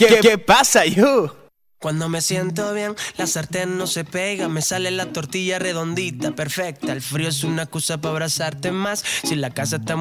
¿Qué pasa, you? Cuando me siento bien, la sartén no se pega. Me sale la tortilla redondita, perfecta. El frío es una excusa para abrazarte más. Si la casa está